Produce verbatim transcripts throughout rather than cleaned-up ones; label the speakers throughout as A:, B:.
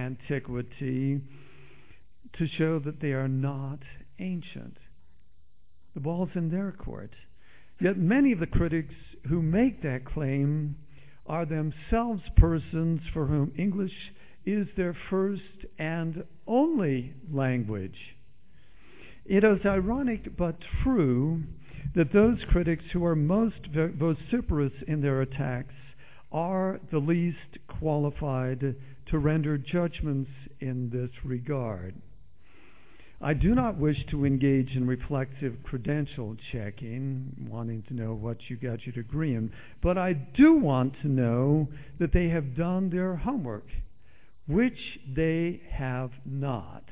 A: antiquity to show that they are not ancient. The ball's in their court. Yet many of the critics who make that claim are themselves persons for whom English is their first and only language. It is ironic but true that those critics who are most vociferous in their attacks are the least qualified to render judgments in this regard. I do not wish to engage in reflexive credential checking, wanting to know what you got your degree in, but I do want to know that they have done their homework, which they have not.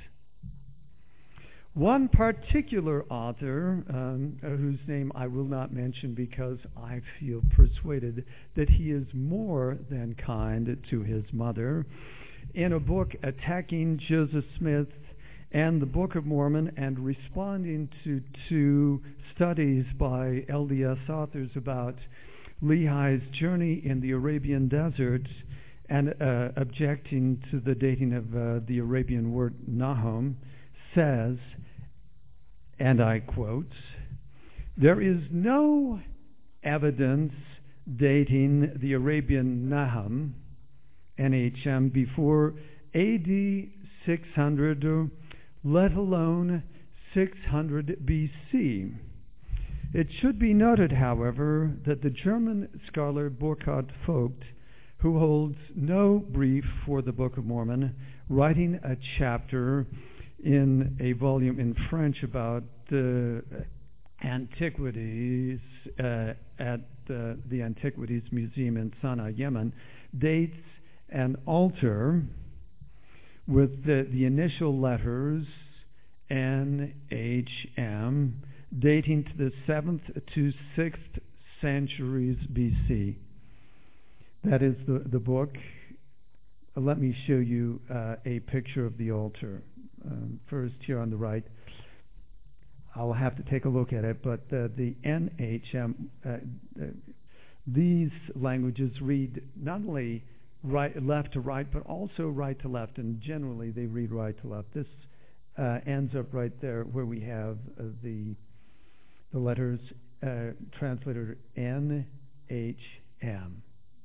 A: One particular author, um, whose name I will not mention because I feel persuaded that he is more than kind to his mother, in a book attacking Joseph Smith and the Book of Mormon and responding to two studies by L D S authors about Lehi's journey in the Arabian desert and uh, objecting to the dating of uh, the Arabian word Nahum, says, and I quote, "There is no evidence dating the Arabian Nahum, N H M, before A D six hundred, let alone six hundred B C. It should be noted, however, that the German scholar Burkhard Vogt, who holds no brief for the Book of Mormon, writing a chapter in a volume in French about the uh, antiquities uh, at uh, the Antiquities Museum in Sana'a, Yemen, dates an altar with the, the initial letters N H M dating to the seventh to sixth centuries B C. That is the, the book. Uh, let me show you uh, a picture of the altar. Um, first, here on the right, I'll have to take a look at it, but uh, the N H M, uh, uh, these languages read not only right, left to right, but also right to left, and generally they read right to left. This uh, ends up right there where we have uh, the the letters uh, translated N H M.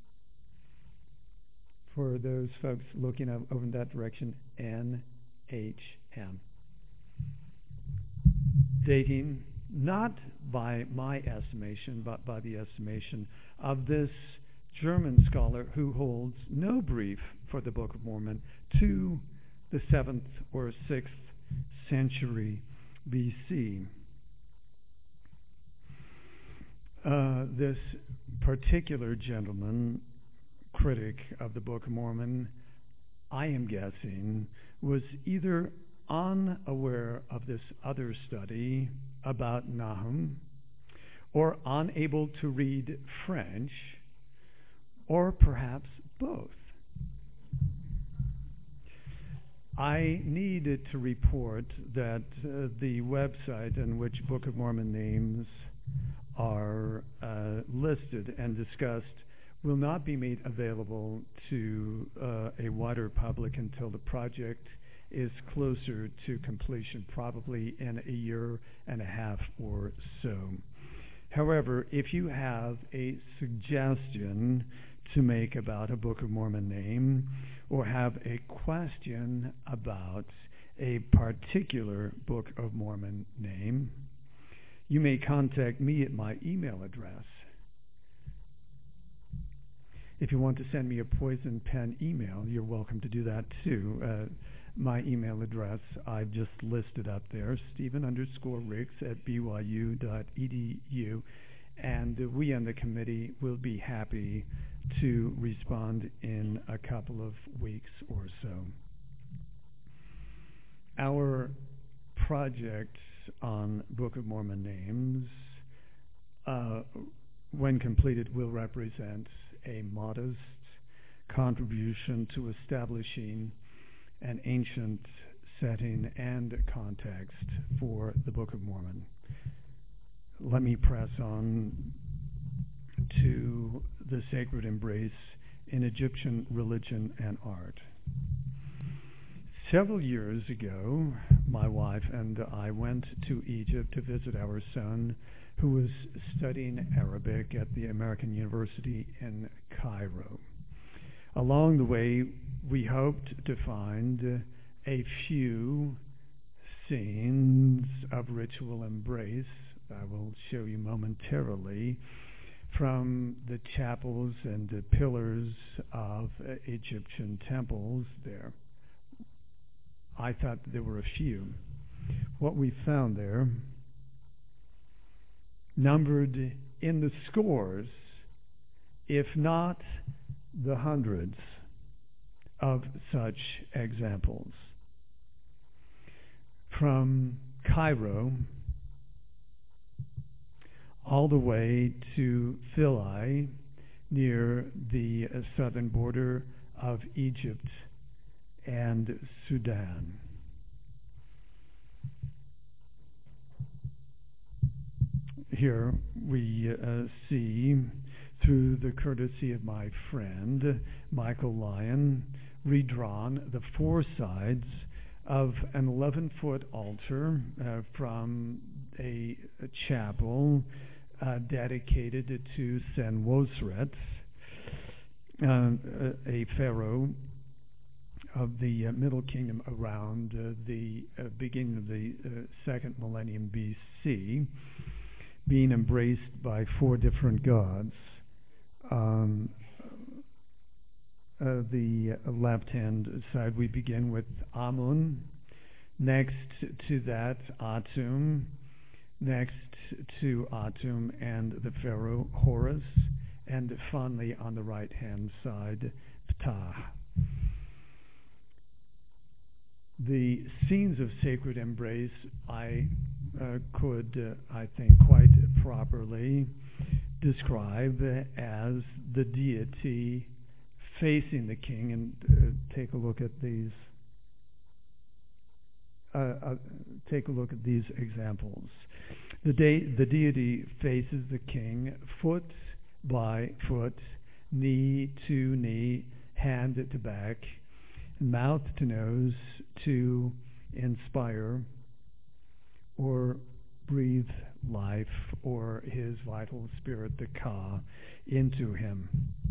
A: For those folks looking up over in that direction, N H M. Dating, not by my estimation, but by the estimation of this German scholar who holds no brief for the Book of Mormon, to the seventh or sixth century B C. Uh, this particular gentleman, critic of the Book of Mormon, I am guessing, was either unaware of this other study about Nahum, or unable to read French, or perhaps both. I needed to report that uh, the website on which Book of Mormon names are uh, listed and discussed will not be made available to uh, a wider public until the project is closer to completion, probably in a year and a half or so. However, if you have a suggestion to make about a Book of Mormon name, or have a question about a particular Book of Mormon name, you may contact me at my email address. If you want to send me a poison pen email, you're welcome to do that too. Uh, my email address I've just listed up there, Stephen underscore Ricks at B Y U dot E D U, and uh, we on the committee will be happy to respond in a couple of weeks or so. Our project on Book of Mormon names, uh, when completed, will represent a modest contribution to establishing an ancient setting and context for the Book of Mormon. Let me press on to the sacred embrace in Egyptian religion and art. Several years ago, my wife and I went to Egypt to visit our son, who was studying Arabic at the American University in Cairo. Along the way, we hoped to find a few scenes of ritual embrace, I will show you momentarily, from the chapels and the pillars of uh, Egyptian temples there. I thought that there were a few. What we found there, numbered in the scores, if not the hundreds, of such examples. From Cairo all the way to Philae, near the uh, southern border of Egypt and Sudan. Here we uh, see, through the courtesy of my friend Michael Lyon, redrawn the four sides of an eleven-foot altar uh, from a, a chapel uh, dedicated to Senwosret, uh, a pharaoh of the uh, Middle Kingdom around uh, the uh, beginning of the uh, second millennium B C, being embraced by four different gods. Um, uh, the uh, left-hand side, we begin with Amun. Next to that, Atum. Next to Atum and the pharaoh Horus. And finally, on the right-hand side, Ptah. The scenes of sacred embrace, I uh, could, uh, I think, quite properly describe as the deity facing the king. And uh, take a look at these. Uh, uh, take a look at these examples. The, de- the deity faces the king, foot by foot, knee to knee, hand to back, mouth to nose, to inspire or breathe life or his vital spirit, the Ka, into him.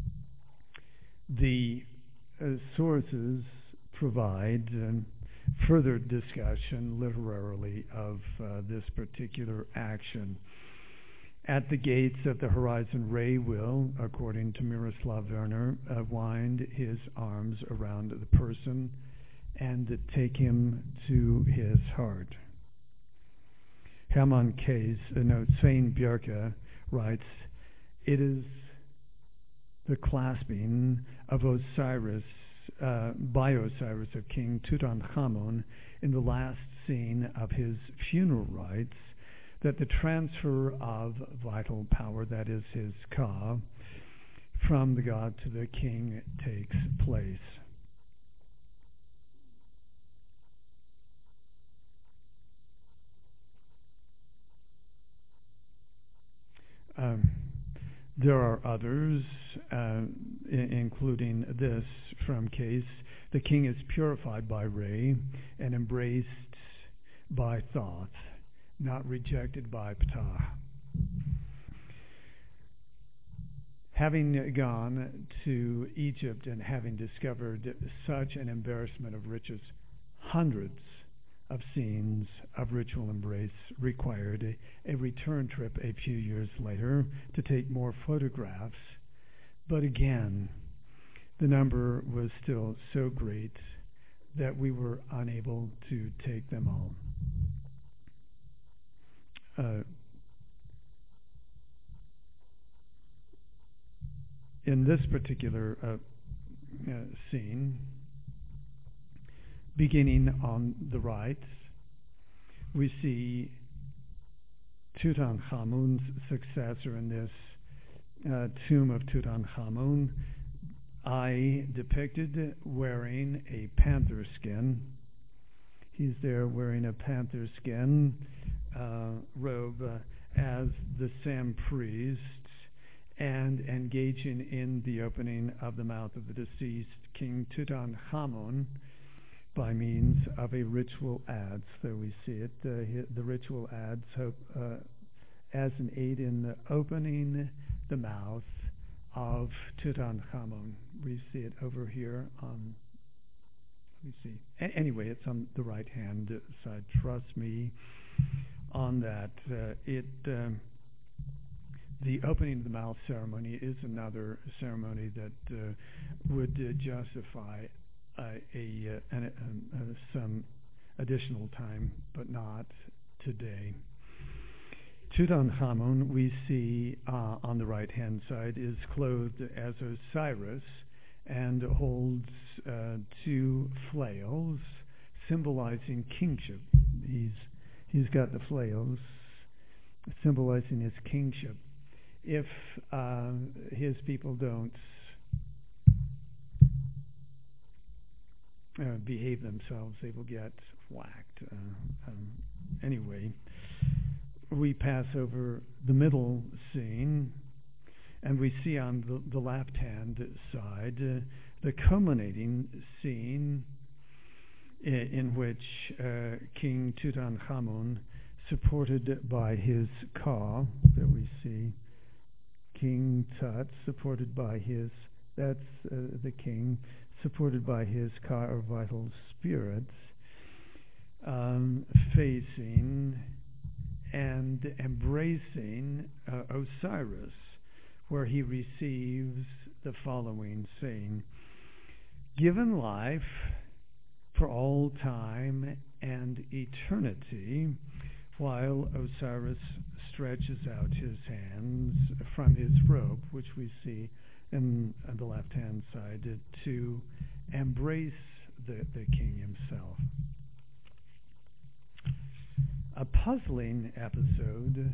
A: The uh, sources provide um, further discussion literarily of uh, this particular action. At the gates of the horizon, Ray will, according to Miroslav Werner, uh, wind his arms around the person and take him to his heart. Hermann Case, uh, no, Svein Bjerke writes, it is the clasping of Osiris, uh, by Osiris of King Tutankhamun in the last scene of his funeral rites that the transfer of vital power, that is his Ka, from the god to the king takes place. Um, there are others, uh, I- including this from Case. The king is purified by Re and embraced by Thoth, not rejected by Ptah. Having gone to Egypt and having discovered such an embarrassment of riches, hundreds of scenes of ritual embrace required a, a return trip a few years later to take more photographs. But again, the number was still so great that we were unable to take them all. Uh, in this particular uh, uh, scene, beginning on the right, we see Tutankhamun's successor in this uh, tomb of Tutankhamun, I depicted wearing a panther skin. He's there wearing a panther skin uh, robe uh, as the Sem priests and engaging in the opening of the mouth of the deceased King Tutankhamun by means of a ritual adze. So we see it, uh, the ritual adze hope, uh, as an aid in opening the mouth of Tutankhamun. We see it over here on, let me see. A- anyway, it's on the right-hand side. Trust me on that. Uh, it um, the opening of the mouth ceremony is another ceremony that uh, would uh, justify uh, a, uh, an, uh, uh, some additional time, but not today. Tutankhamun, we see uh, on the right-hand side, is clothed as Osiris and holds uh, two flails, symbolizing kingship. He's he's got the flails, symbolizing his kingship. If uh, his people don't uh, behave themselves, they will get whacked. Uh, um, anyway. We pass over the middle scene, and we see on the, the left-hand side uh, the culminating scene in, in which uh, King Tutankhamun, supported by his Ka, that we see, King Tut, supported by his, that's uh, the king, supported by his Ka, or vital spirits, um, facing and embracing uh, Osiris, where he receives the following, saying, "Given life for all time and eternity," while Osiris stretches out his hands from his robe, which we see in, on the left-hand side, to embrace the, the king himself. A puzzling episode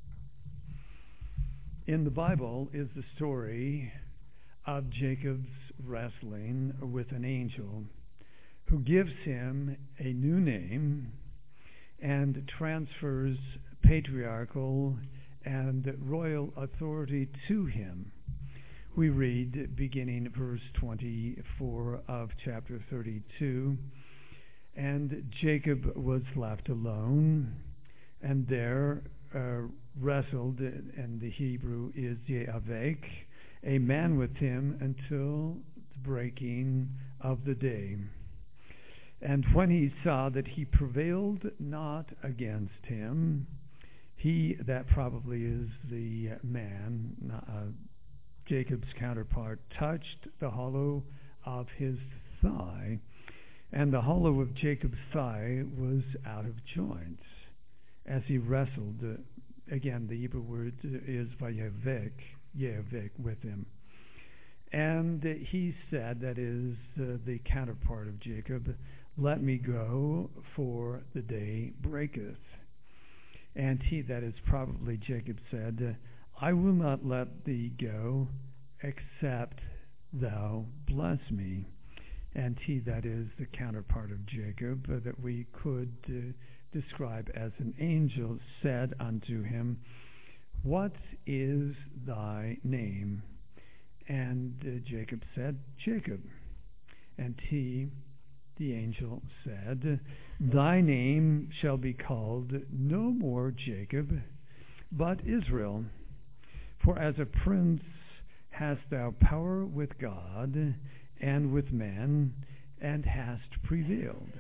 A: in the Bible is the story of Jacob's wrestling with an angel who gives him a new name and transfers patriarchal and royal authority to him. We read, beginning verse twenty-four of chapter thirty-two, "And Jacob was left alone, and there uh, wrestled," and the Hebrew is Ye'avek, "a man with him until the breaking of the day. And when he saw that he prevailed not against him," he, that probably is the man, uh, Jacob's counterpart, "touched the hollow of his thigh, and the hollow of Jacob's thigh was out of joint as he wrestled." Uh, again, the Hebrew word is vayavek, yeavek, with him. "And he said," that is uh, the counterpart of Jacob, "Let me go, for the day breaketh. And he," that is probably Jacob, said, "I will not let thee go, except thou bless me." And he, that is the counterpart of Jacob, uh, that we could uh, describe as an angel, said unto him, "What is thy name?" And uh, Jacob said, "Jacob." And he, the angel, said, "Thy name shall be called no more Jacob, but Israel. For as a prince hast thou power with God and with men, and hast prevailed."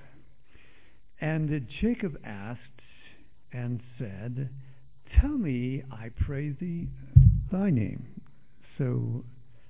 A: And Jacob asked and said, "Tell me, I pray thee, thy name." So,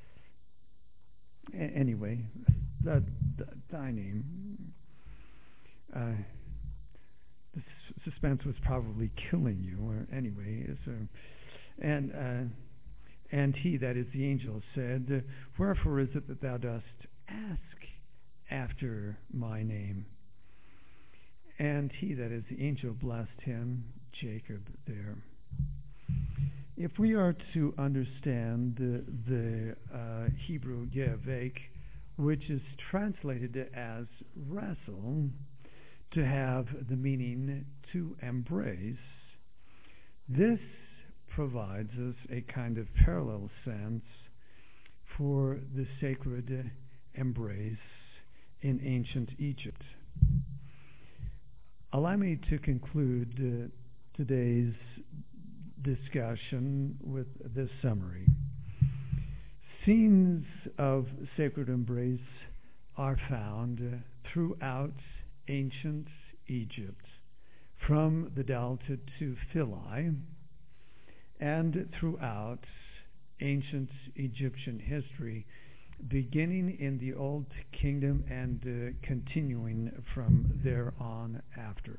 A: a- anyway, the, the, thy name. Uh, the s- suspense was probably killing you, or anyway. So, and uh, and he, that is the angel, said, "Wherefore is it that thou dost ask after my name?" And he, that is the angel, blessed him, Jacob, there. If we are to understand the, the uh, Hebrew Yeavek, which is translated as wrestle, to have the meaning to embrace, this provides us a kind of parallel sense for the sacred embrace in ancient Egypt. Allow me to conclude uh, today's discussion with this summary. Scenes of sacred embrace are found uh, throughout ancient Egypt, from the Delta to Philae, and throughout ancient Egyptian history, beginning in the Old Kingdom and uh, continuing from there on after.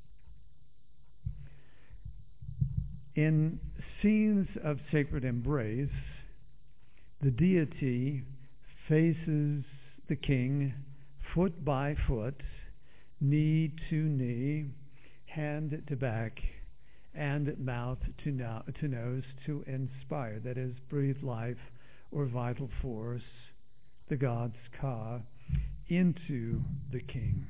A: In scenes of sacred embrace, the deity faces the king foot by foot, knee to knee, hand to back, and mouth to, no- to nose to inspire, that is, breathe life or vital force, the god's Ka, into the king.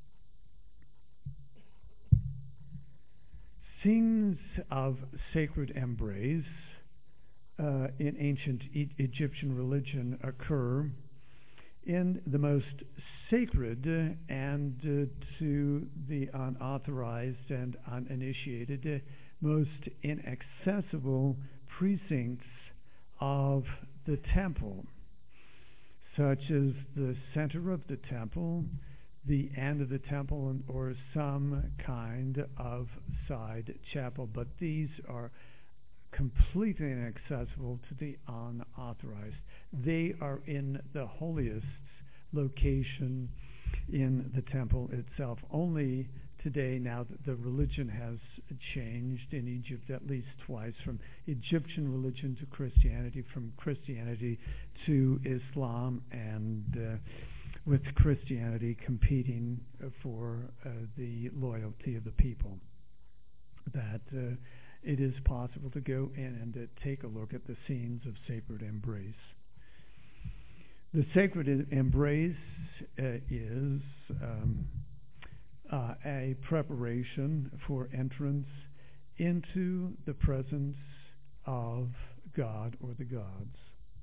A: Scenes of sacred embrace uh, in ancient e- Egyptian religion occur in the most sacred and uh, to the unauthorized and uninitiated, uh, most inaccessible precincts of the temple, such as the center of the temple, the end of the temple, or some kind of side chapel. But these are completely inaccessible to the unauthorized. They are in the holiest location in the temple itself. Only today, now that the religion has changed in Egypt at least twice, from Egyptian religion to Christianity, from Christianity to Islam, and uh, with Christianity competing for uh, the loyalty of the people, that uh, it is possible to go in and uh, take a look at the scenes of sacred embrace. The sacred embrace uh, is um, uh, a preparation for entrance into the presence of God or the gods.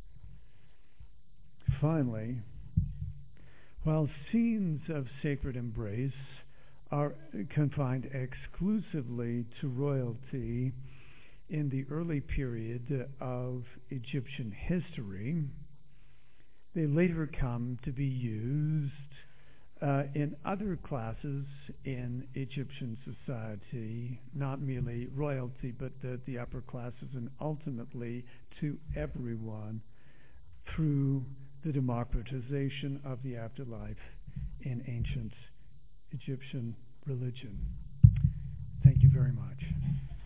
A: Finally, while scenes of sacred embrace are confined exclusively to royalty in the early period of Egyptian history, they later come to be used uh, in other classes in Egyptian society, not merely royalty, but the, the upper classes, and ultimately to everyone through the democratization of the afterlife in ancient Egyptian religion. Thank you very much.